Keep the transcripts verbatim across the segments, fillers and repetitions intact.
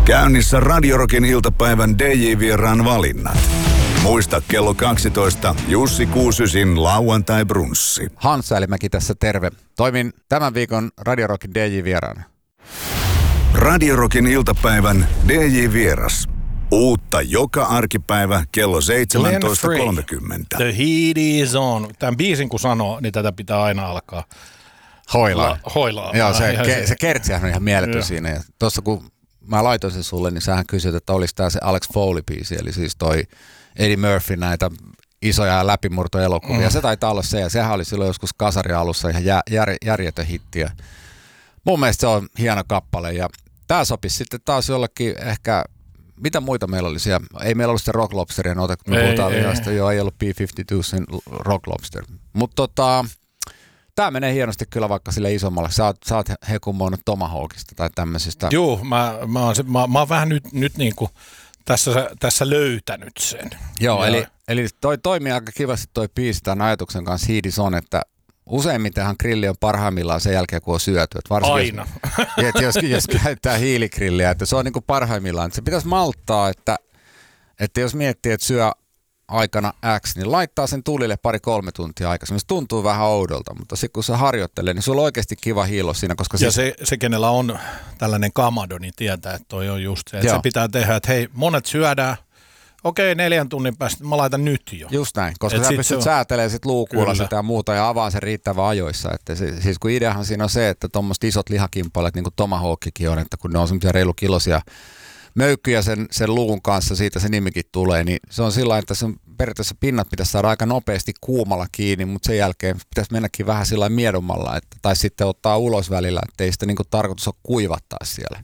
Käynnissä Radio Rockin iltapäivän D J-vieraan valinnat. Muista kello kaksitoista Jussi Kuusysin lauantai-brunssi. Hans Säilimäki tässä, terve. Toimin tämän viikon Radio Rockin D J-vieraana. Radio Rockin iltapäivän D J-vieras. Uutta joka arkipäivä kello seitsemäntoista kolmekymmentä. The heat is on. Tämän biisin kun sanoo, niin tätä pitää aina alkaa Hoilaa. Hoilaa. Joo, se, ke, se kertsihän on ihan mieletön siinä. Ja tuossa kun mä laitoin sen sulle, niin sähän kysyt, että olisi tää se Alex Foley-biisi, eli siis toi Eddie Murphy näitä isoja läpimurtoelokuvia. Mm. Se taitaa olla se, ja sehän oli silloin joskus kasarin alussa ihan jär, jär, järjetön hitti. Mun mielestä se on hieno kappale, ja tää sopisi sitten taas jollekin ehkä, mitä muita meillä oli siellä? Ei meillä ollut sitä Rock Lobsteria, noita, kun me puhutaan lihasta, joo, ei ollut B viisikymmentäkaksi Rock Lobster. Mutta tota, tää menee hienosti kyllä vaikka sille isommalle. Sä oot, sä oot hekumoinut Tomahawkista tai tämmöisistä. Joo, mä, mä, oon, se, mä, mä oon vähän nyt, nyt niin kuin tässä, tässä löytänyt sen. Joo, ja eli, eli toi toimii aika kivasti toi biisi tämän ajatuksen kanssa Heat is on, että useimmitenhan grilli on parhaimmillaan sen jälkeen, kun on syöty. Aina. Jos, jos, jos käyttää hiiligrilliä, että se on niin kuin parhaimmillaan. Että se pitäisi malttaa, että, että jos miettii, että syö aikana X, niin laittaa sen tulille pari-kolme tuntia aikaisemmin. Se tuntuu vähän oudolta, mutta sitten kun se harjoittelee, niin sulla on oikeasti kiva hiilo siinä. Koska ja siis se, se, kenellä on tällainen kamado, niin tietää, että toi on just se. Että se pitää tehdä, että hei, monet syödään. Okei, neljän tunnin päästä mä laitan nyt jo. Just näin, koska et sä pystyt on säätelemään sit luukuilla sitä ja muuta ja avaa sen riittävän ajoissa. Että se, siis kun ideahan siinä on se, että tuommoiset isot lihakimpaleet, niin kuin Tomahawkikin on, että kun ne on semmoisia reilukiloisia möykkyjä sen, sen luun kanssa, siitä se nimikin tulee, niin se on sillä että sen periaatteessa pinnat pitäisi saada aika nopeasti kuumalla kiinni, mutta sen jälkeen pitäisi mennäkin vähän sillä miedommalla, että, tai sitten ottaa ulos välillä, että ei sitä niin kuin tarkoitus ole kuivattaa siellä.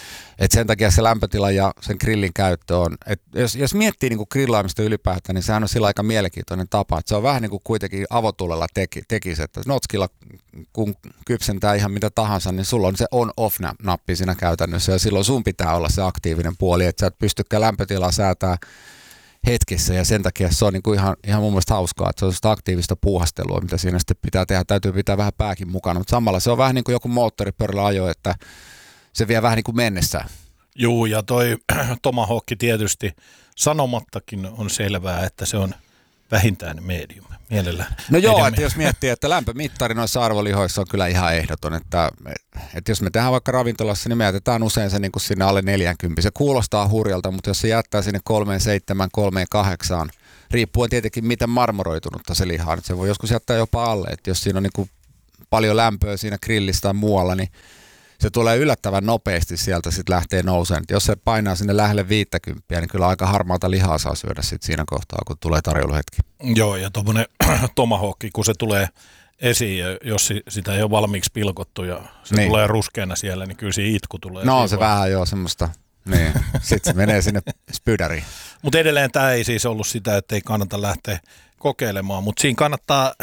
Et sen takia se lämpötila ja sen grillin käyttö on, että jos, jos miettii niinku grillaamista ylipäätään, niin sehän on sillä aika mielenkiintoinen tapa. Et se on vähän niin kuin kuitenkin avotulella teki, tekisi, että notskilla kun kypsentää ihan mitä tahansa, niin sulla on se on-off-nappi siinä käytännössä ja silloin sun pitää olla se aktiivinen puoli, että sä et pystykään lämpötilaa säätää hetkessä ja sen takia se on niinku ihan, ihan mun mielestä hauskaa, että se on sitä aktiivista puuhastelua, mitä siinä sitten pitää tehdä. Täytyy pitää vähän pääkin mukana, mutta samalla se on vähän niin kuin joku moottoripyörällä ajo, että se vie vähän niin kuin mennessään. Juu, ja toi Tomahawk tietysti sanomattakin on selvää, että se on vähintään medium. Mielellään. No joo, medium. Että jos miettii, että lämpömittari noissa arvolihoissa on kyllä ihan ehdoton, että, että jos me tehdään vaikka ravintolassa, niin me jätetään usein se niin kuin sinne alle neljäkymmentä. Se kuulostaa hurjalta, mutta jos se jättää sinne kolme seitsemän, kolme kahdeksan, riippuen tietenkin miten marmoroitunutta se liha on, että se voi joskus jättää jopa alle, että jos siinä on niin kuin paljon lämpöä siinä grillissä tai muualla, niin se tulee yllättävän nopeasti sieltä, sitten lähtee nousemaan. Jos se painaa sinne lähelle viittäkymppiä, niin kyllä aika harmaata lihaa saa syödä sit siinä kohtaa, kun tulee tarjouluhetki. Joo, ja tuommoinen Tomahawk, kun se tulee esiin, ja jos sitä ei ole valmiiksi pilkottu ja se niin tulee ruskeana siellä, niin kyllä siinä itku tulee. No se vaan vähän joo semmoista, niin. Sitten se menee sinne spydäriin. Mutta edelleen tämä ei siis ollut sitä, että ei kannata lähteä kokeilemaan, mutta siinä kannattaa,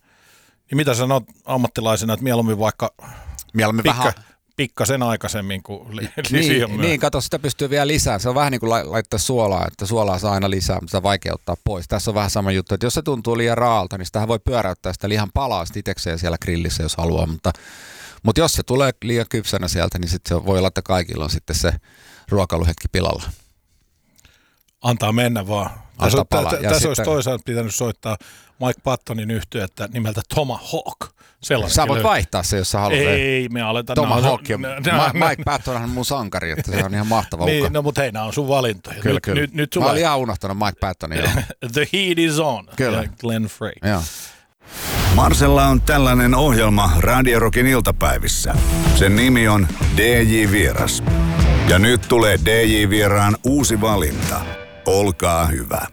niin mitä sanot ammattilaisena, että mieluummin vaikka mieluummin pikka, vähän pikkasen aikaisemmin kuin li- Niin, niin kato, sitä pystyy vielä lisää. Se on vähän niin kuin laittaa suolaa, että suolaa saa aina lisää, mutta sitä on vaikea ottaa pois. Tässä on vähän sama juttu, että jos se tuntuu liian raalta, niin sitähän voi pyöräyttää sitä lihan palaa itekseen siellä grillissä, jos haluaa. Mutta, mutta jos se tulee liian kypsänä sieltä, niin sitten se voi olla, että kaikilla on sitten se ruokailuhetki pilalla. Antaa mennä vaan. Tässä, tässä, tässä sitten olisi toisaalta pitänyt soittaa Mike Pattonin yhtyettä nimeltä Tomahawk. Sä voit löytyy. Vaihtaa se, jos sä haluat. Ei, me aletaan. Tomahawk ja Mike Patton on mun sankari, että se on ihan mahtava niin, ukka. No mutta hei, nämä on sun valintoja. Kyllä, nyt, kyllä. Nyt, nyt mä olin ihan unohtanut Mike Pattonin. The heat is on. Kyllä. Glenn Frey. Joo. Marsella on tällainen ohjelma Radio Rockin iltapäivissä. Sen nimi on D J-vieras. Ja nyt tulee D J-vieraan uusi valinta. Olkaa hyvä.